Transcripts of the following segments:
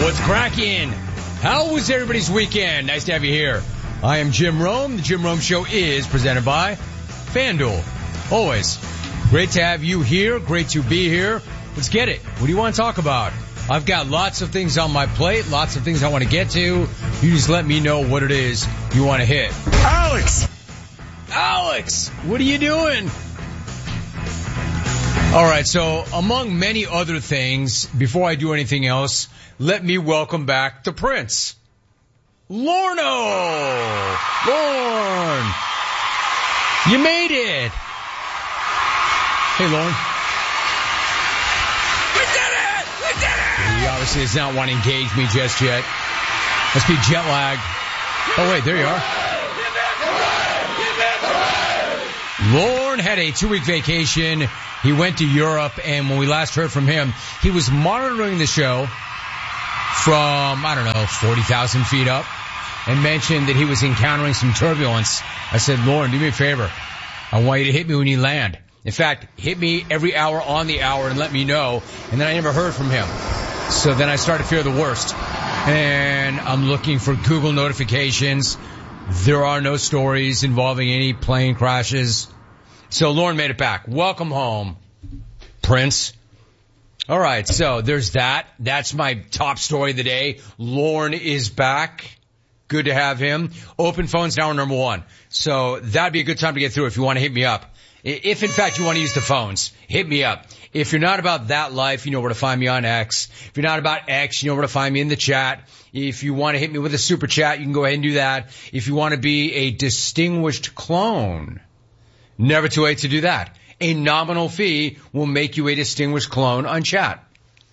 What's cracking? How was everybody's weekend? Nice to have you here. I am Jim Rome. The Jim Rome Show is presented by FanDuel. Always great to have you here. Great to be here. Let's get it. What do you want to talk about? I've got lots of things on my plate, lots of things I want to get to. You just let me know what it is you want to hit. Alex, what are you doing? All right, so among many other things, before I do anything else, let me welcome back the Prince. Lorno! Lorne! You made it! Hey, Lorne. We did it! We did it! He obviously does not want to engage me just yet. Must be jet lag. Oh, wait, there you are. Lorne had a 2-week vacation. He went to Europe, and when we last heard from him, he was monitoring the show from, 40,000 feet up, and mentioned that he was encountering some turbulence. I said, Lorne, do me a favor. I want you to hit me when you land. In fact, hit me every hour on the hour and let me know. And then I never heard from him. So then I started to fear the worst. And I'm looking for Google notifications. There are no stories involving any plane crashes. So Lorne made it back. Welcome home, Prince. All right, so there's that. That's my top story of the day. Lorne is back. Good to have him. Open phones, hour number 1. So that'd be a good time to get through if you want to hit me up. If, in fact, you want to use the phones, hit me up. If you're not about that life, you know where to find me on X. If you're not about X, you know where to find me in the chat. If you want to hit me with a super chat, you can go ahead and do that. If you want to be a distinguished clone, never too late to do that. A nominal fee will make you a distinguished clone on chat.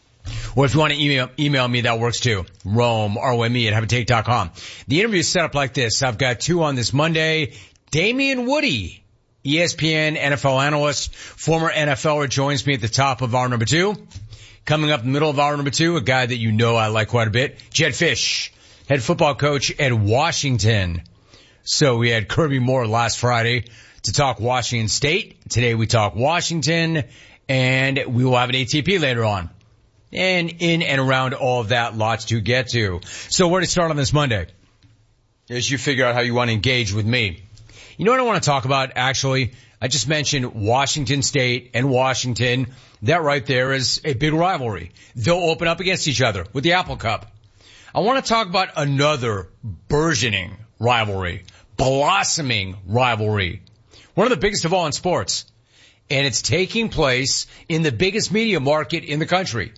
Or if you want to email me, that works too. Rome, R-O-M-E at haveatake.com. The interview is set up like this. I've got 2 on this Monday. Damian Woody, ESPN NFL analyst, former NFLer, joins me at the top of hour number 2. Coming up in the middle of hour number 2, a guy that you know I like quite a bit, Jedd Fisch, head football coach at Washington. So we had Kirby Moore last Friday to talk Washington State. Today we talk Washington, and we will have an ATP later on. And in and around all of that, lots to get to. So where to start on this Monday? As you figure out how you want to engage with me. You know what I want to talk about, actually? I just mentioned Washington State and Washington. That right there is a big rivalry. They'll open up against each other with the Apple Cup. I want to talk about another burgeoning rivalry, blossoming rivalry. One of the biggest of all in sports. And it's taking place in the biggest media market in the country.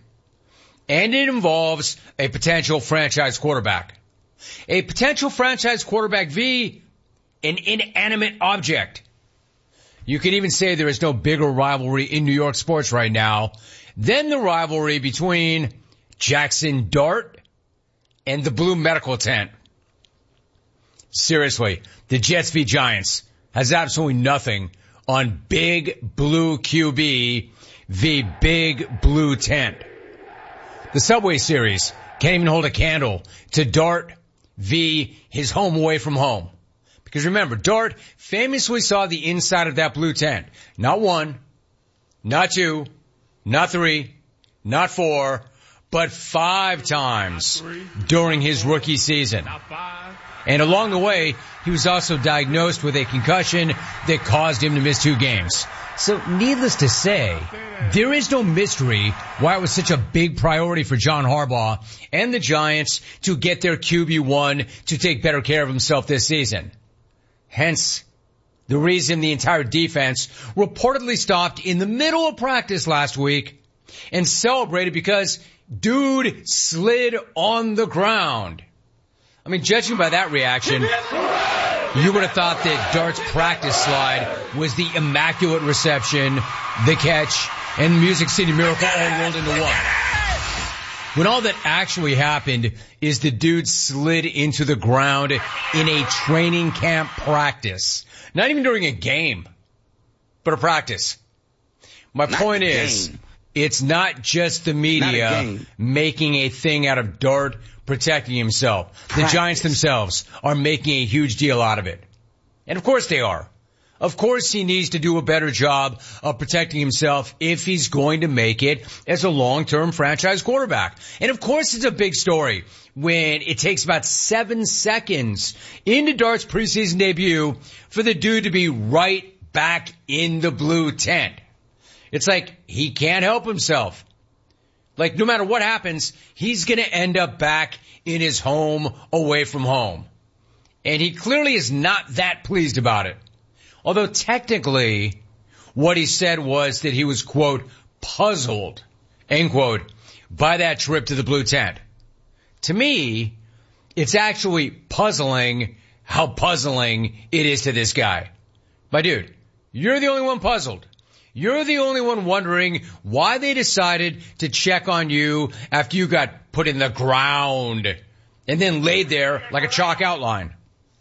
And it involves a potential franchise quarterback. A potential franchise quarterback v. an inanimate object. You can even say there is no bigger rivalry in New York sports right now than the rivalry between Jackson Dart and the Blue Medical Tent. Seriously, the Jets v. Giants has absolutely nothing on Big Blue QB v. Big Blue Tent. The Subway Series can't even hold a candle to Dart v. his home away from home. Because remember, Dart famously saw the inside of that blue tent. Not 1, not 2, not 3, not 4, but 5 times during his rookie season. And along the way, he was also diagnosed with a concussion that caused him to miss 2 games. So needless to say, there is no mystery why it was such a big priority for John Harbaugh and the Giants to get their QB1 to take better care of himself this season. Hence, the reason the entire defense reportedly stopped in the middle of practice last week and celebrated because dude slid on the ground. I mean, judging by that reaction, you would have thought that Dart's practice slide was the immaculate reception, the catch, and the Music City Miracle all rolled into one. When all that actually happened is the dude slid into the ground in a training camp practice. Not even during a game, but a practice. My point is, it's not just the media making a thing out of Dart protecting himself. The Giants themselves are making a huge deal out of it. And of course they are. Of course he needs to do a better job of protecting himself if he's going to make it as a long-term franchise quarterback. And of course it's a big story when it takes about 7 seconds into Dart's preseason debut for the dude to be right back in the blue tent. It's like he can't help himself. Like no matter what happens, he's going to end up back in his home away from home. And he clearly is not that pleased about it. Although technically what he said was that he was, quote, puzzled, end quote, by that trip to the blue tent. To me, it's actually puzzling how puzzling it is to this guy. My dude, you're the only one puzzled. You're the only one wondering why they decided to check on you after you got put in the ground and then laid there like a chalk outline.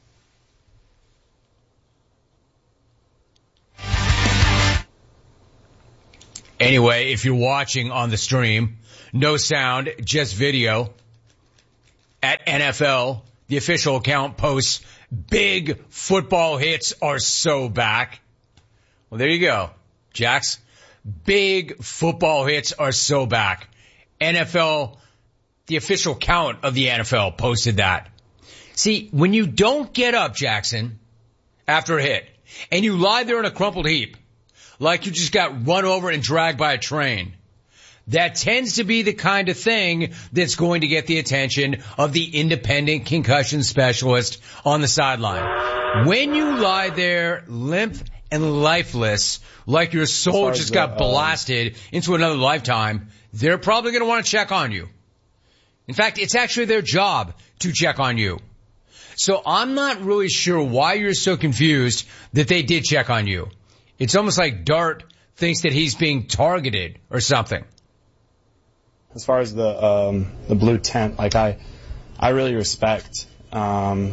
Anyway, if you're watching on the stream, no sound, just video, at NFL, the official account posts, big football hits are so back. Well, there you go, Jax. Big football hits are so back. NFL, the official count of the NFL posted that. See, when you don't get up, Jackson, after a hit, and you lie there in a crumpled heap, like you just got run over and dragged by a train, that tends to be the kind of thing that's going to get the attention of the independent concussion specialist on the sideline. When you lie there limp and lifeless, like your soul just got blasted into another lifetime, they're probably going to want to check on you. In fact, it's actually their job to check on you. So I'm not really sure why you're so confused that they did check on you. It's almost like Dart thinks that he's being targeted or something. As far as the blue tent, like I really respect the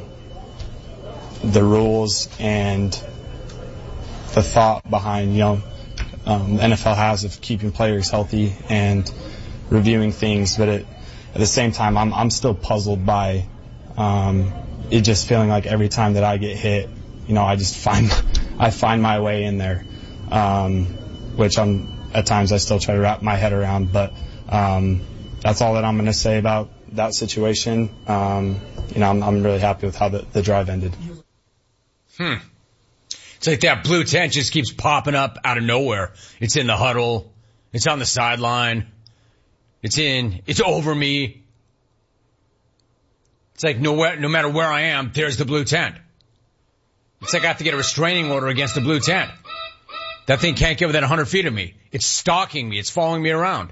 rules and the thought behind, the NFL has of keeping players healthy and reviewing things, but at the same time, I'm still puzzled by it just feeling like every time that I get hit, I just find my way in there, which at times I still try to wrap my head around, but that's all that I'm going to say about that situation. I'm really happy with how the drive ended. It's like that blue tent just keeps popping up out of nowhere. It's in the huddle. It's on the sideline. It's over me. It's like no matter where I am, there's the blue tent. It's like I have to get a restraining order against the blue tent. That thing can't get within 100 feet of me. It's stalking me. It's following me around.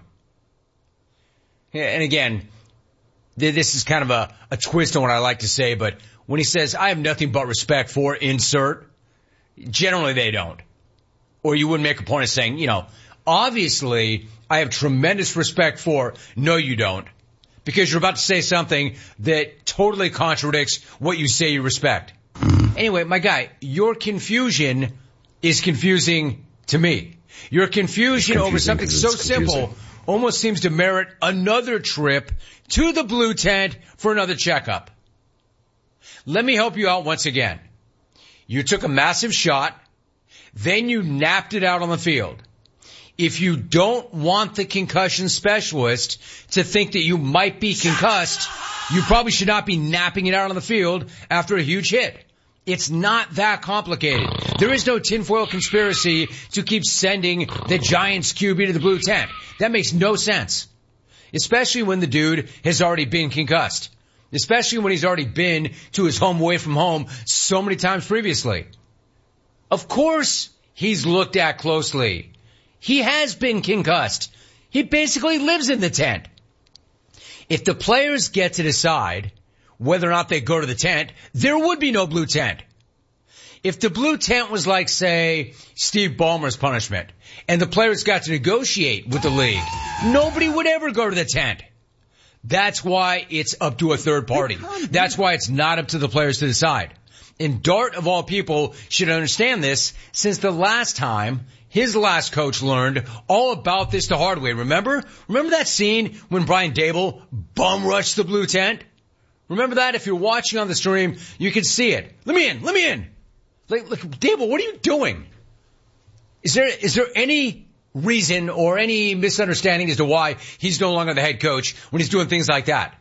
And again, this is kind of a twist on what I like to say, but when he says, I have nothing but respect for insert, generally they don't. Or you wouldn't make a point of saying, obviously I have tremendous respect for, no you don't. Because you're about to say something that totally contradicts what you say you respect. Anyway, my guy, your confusion is confusing to me. Your confusion over something so simple almost seems to merit another trip to the blue tent for another checkup. Let me help you out once again. You took a massive shot, then you napped it out on the field. If you don't want the concussion specialist to think that you might be concussed, you probably should not be napping it out on the field after a huge hit. It's not that complicated. There is no tinfoil conspiracy to keep sending the Giants QB to the blue tent. That makes no sense. Especially when the dude has already been concussed. Especially when he's already been to his home away from home so many times previously. Of course he's looked at closely. He has been concussed. He basically lives in the tent. If the players get to decide whether or not they go to the tent, there would be no blue tent. If the blue tent was like, say, Steve Ballmer's punishment, and the players got to negotiate with the league, nobody would ever go to the tent. That's why it's up to a third party. That's why it's not up to the players to decide. And Dart, of all people, should understand this, since the last time his last coach learned all about this the hard way. Remember that scene when Brian Daboll bum rushed the blue tent? Remember that? If you're watching on the stream, you can see it. Let me in. Look, Dable, what are you doing? Is there any reason or any misunderstanding as to why he's no longer the head coach when he's doing things like that?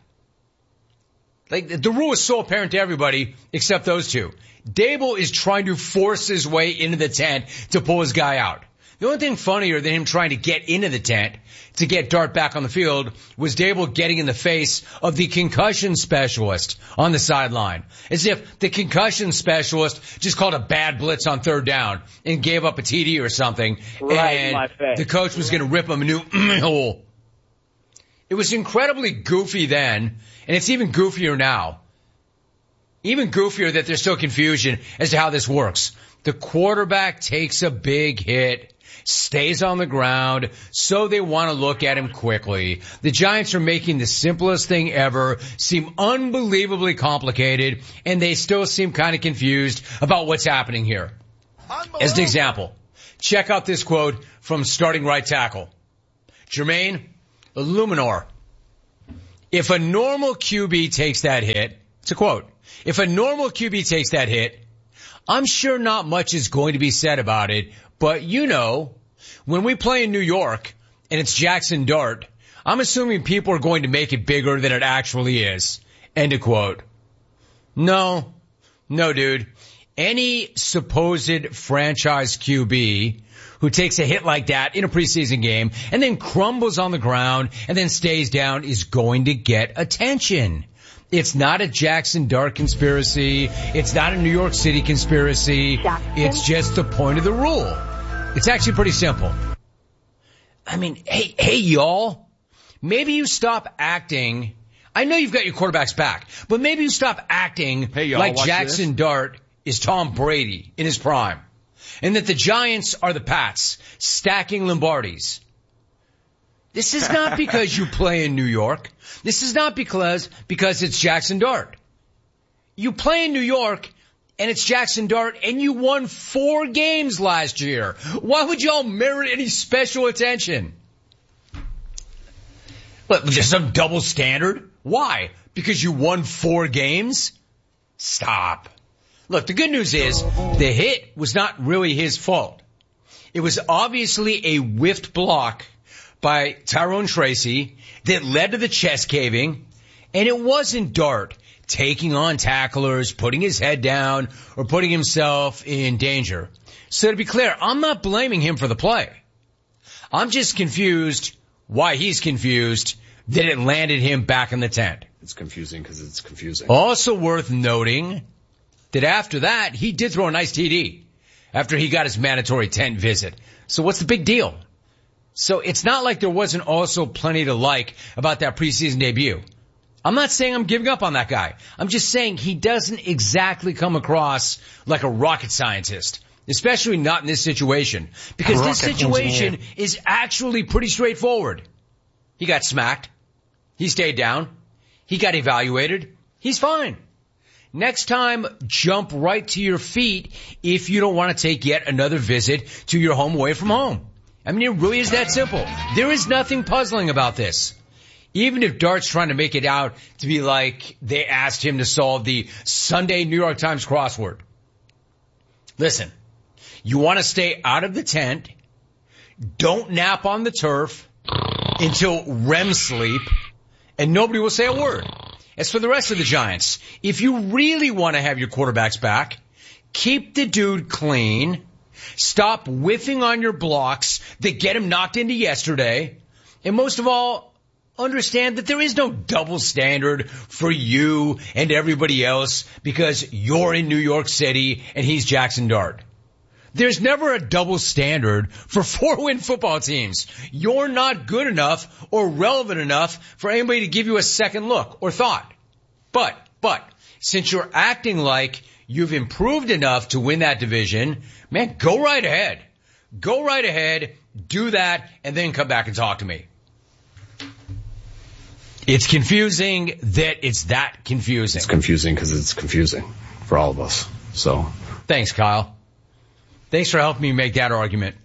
Like, the rule is so apparent to everybody except those two. Dable is trying to force his way into the tent to pull his guy out. The only thing funnier than him trying to get into the tent to get Dart back on the field was Dable getting in the face of the concussion specialist on the sideline. As if the concussion specialist just called a bad blitz on third down and gave up a TD or something. Right and in my face. The coach was going to rip him a new hole. It was incredibly goofy then, and it's even goofier now. Even goofier that there's still confusion as to how this works. The quarterback takes a big hit, stays on the ground, so they want to look at him quickly. The Giants are making the simplest thing ever seem unbelievably complicated, and they still seem kind of confused about what's happening here. As an example, check out this quote from starting right tackle. Jermaine Illuminor. If a normal QB takes that hit, it's a quote. If a normal QB takes that hit, I'm sure not much is going to be said about it, but you know, when we play in New York and it's Jackson Dart, I'm assuming people are going to make it bigger than it actually is. End of quote. No, dude. Any supposed franchise QB who takes a hit like that in a preseason game and then crumbles on the ground and then stays down is going to get attention. It's not a Jackson Dart conspiracy. It's not a New York City conspiracy. It's just the point of the rule. It's actually pretty simple. I mean, hey, y'all. Maybe you stop acting. I know you've got your quarterbacks back, but maybe you stop acting like Jackson Dart is Tom Brady in his prime. And that the Giants are the Pats, stacking Lombardis. This is not because you play in New York. This is not because it's Jackson Dart. You play in New York, and it's Jackson Dart, and you won 4 games last year. Why would y'all merit any special attention? What, just some double standard? Why? Because you won 4 games? Stop. Look, the good news is the hit was not really his fault. It was obviously a whiffed block by Tyrone Tracy that led to the chest caving, and it wasn't Dart taking on tacklers, putting his head down, or putting himself in danger. So to be clear, I'm not blaming him for the play. I'm just confused why he's confused that it landed him back in the tent. It's confusing because it's confusing. Also worth noting that after that, he did throw a nice TD after he got his mandatory tent visit. So what's the big deal? So it's not like there wasn't also plenty to like about that preseason debut. I'm not saying I'm giving up on that guy. I'm just saying he doesn't exactly come across like a rocket scientist, especially not in this situation, because this situation is actually pretty straightforward. He got smacked. He stayed down. He got evaluated. He's fine. Next time, jump right to your feet if you don't want to take yet another visit to your home away from home. I mean, it really is that simple. There is nothing puzzling about this. Even if Dart's trying to make it out to be like they asked him to solve the Sunday New York Times crossword. Listen, you want to stay out of the tent, don't nap on the turf until REM sleep, and nobody will say a word. As for the rest of the Giants, if you really want to have your quarterbacks back, keep the dude clean. Stop whiffing on your blocks that get him knocked into yesterday. And most of all, understand that there is no double standard for you and everybody else because you're in New York City and he's Jackson Dart. There's never a double standard for 4-win football teams. You're not good enough or relevant enough for anybody to give you a second look or thought. But, since you're acting like you've improved enough to win that division, man, go right ahead. Go right ahead, do that, and then come back and talk to me. It's confusing that it's that confusing. It's confusing because it's confusing for all of us. So, thanks, Kyle. Thanks for helping me make that argument.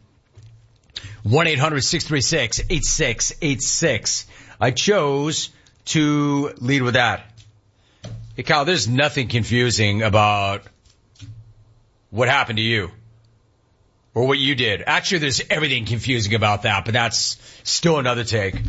1-800-636-8686. I chose to lead with that. Hey, Kyle, there's nothing confusing about what happened to you or what you did. Actually, there's everything confusing about that, but that's still another take.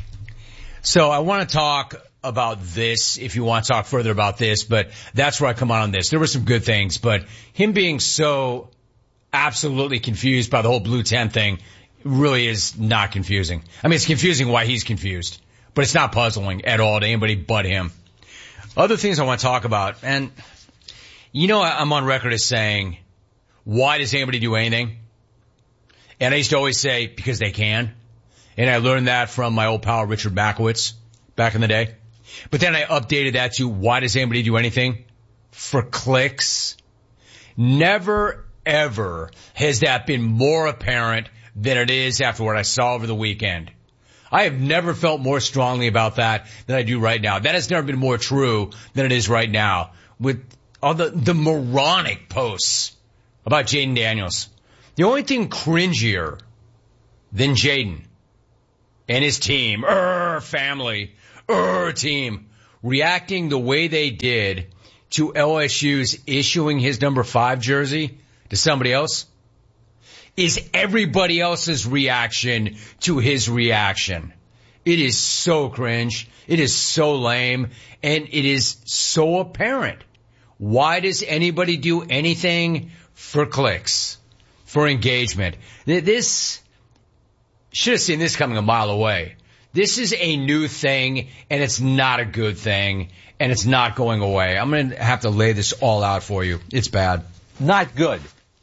So I want to talk about this if you want to talk further about this, but that's where I come on this. There were some good things, but him being so absolutely confused by the whole Blue 10 thing really is not confusing. I mean, it's confusing why he's confused, but it's not puzzling at all to anybody but him. Other things I want to talk about, and you know, I'm on record as saying, why does anybody do anything? And I used to always say, because they can. And I learned that from my old pal Richard Bakowitz back in the day. But then I updated that to, why does anybody do anything? For clicks. Never, ever has that been more apparent than it is after what I saw over the weekend. I have never felt more strongly about that than I do right now. That has never been more true than it is right now. With all the moronic posts about Jaden Daniels. The only thing cringier than Jaden and his team, family, team, reacting the way they did to LSU's issuing his number 5 jersey to somebody else is everybody else's reaction to his reaction. It is so cringe. It is so lame. And it is so apparent. Why does anybody do anything for clicks, for engagement? This should have seen this coming a mile away. This is a new thing, and it's not a good thing, and it's not going away. I'm going to have to lay this all out for you. It's bad. Not good.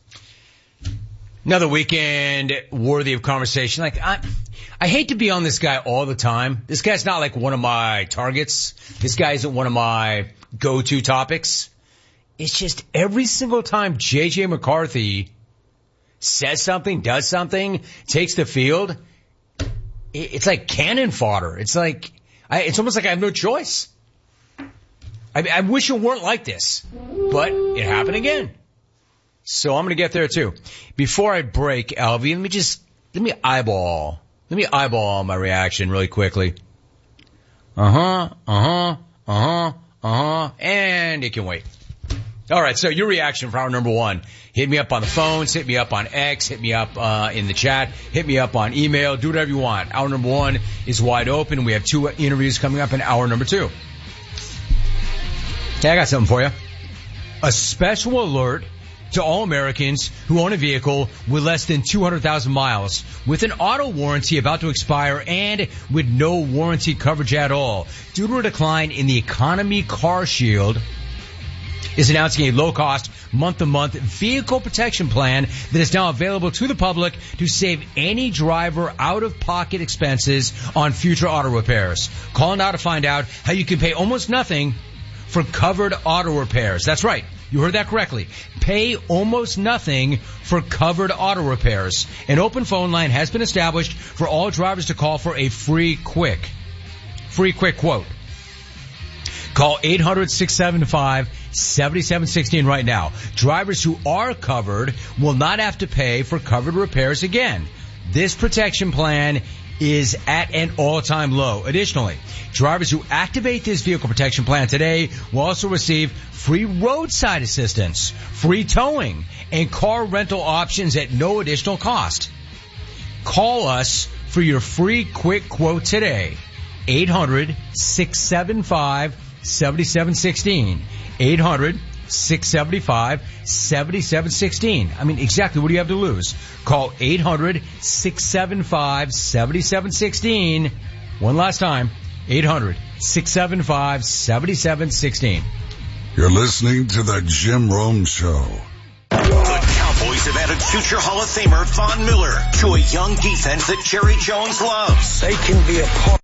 Another weekend worthy of conversation. Like, I hate to be on this guy all the time. This guy's not like one of my targets. This guy isn't one of my go-to topics. It's just every single time J.J. McCarthy says something, does something, takes the field, it's like cannon fodder. It's like, it's almost like I have no choice. I wish it weren't like this, but it happened again. So I'm going to get there too. Before I break, Alvy, let me eyeball my reaction really quickly. And it can wait. All right, so your reaction for hour number 1. Hit me up on the phones, hit me up on X, hit me up in the chat, hit me up on email, do whatever you want. Hour number 1 is wide open. We have 2 interviews coming up in hour number 2. Okay, I got something for you. A special alert to all Americans who own a vehicle with less than 200,000 miles, with an auto warranty about to expire and with no warranty coverage at all, due to a decline in the Economy Car Shield, is announcing a low-cost, month-to-month vehicle protection plan that is now available to the public to save any driver out-of-pocket expenses on future auto repairs. Call now to find out how you can pay almost nothing for covered auto repairs. That's right. You heard that correctly. Pay almost nothing for covered auto repairs. An open phone line has been established for all drivers to call for a free quick quote. Call 800-675-7716 right now. Drivers who are covered will not have to pay for covered repairs again. This protection plan is at an all-time low. Additionally, drivers who activate this vehicle protection plan today will also receive free roadside assistance, free towing, and car rental options at no additional cost. Call us for your free quick quote today. 800-675-7716. 800-675-7716. I mean, exactly what do you have to lose? Call 800-675-7716. One last time, 800-675-7716. You're listening to the Jim Rome Show. The Cowboys have added future Hall of Famer Von Miller to a young defense that Jerry Jones loves. They can be a part